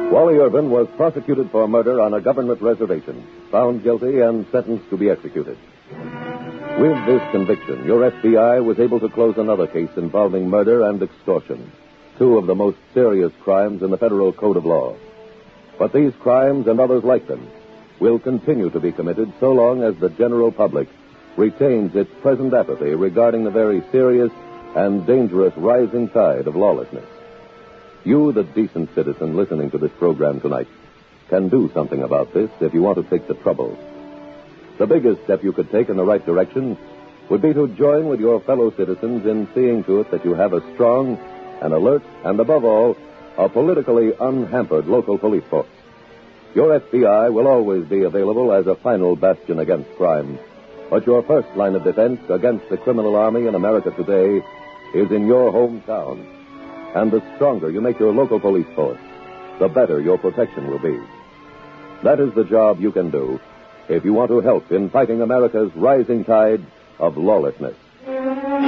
Wally Irvin was prosecuted for murder on a government reservation, found guilty and sentenced to be executed. With this conviction, your FBI was able to close another case involving murder and extortion, two of the most serious crimes in the federal code of law. But these crimes and others like them will continue to be committed so long as the general public retains its present apathy regarding the very serious and dangerous rising tide of lawlessness. You, the decent citizen listening to this program tonight, can do something about this if you want to take the trouble. The biggest step you could take in the right direction would be to join with your fellow citizens in seeing to it that you have a strong, an alert, and above all, a politically unhampered local police force. Your FBI will always be available as a final bastion against crime, but your first line of defense against the criminal army in America today is in your hometown. And the stronger you make your local police force, the better your protection will be. That is the job you can do if you want to help in fighting America's rising tide of lawlessness.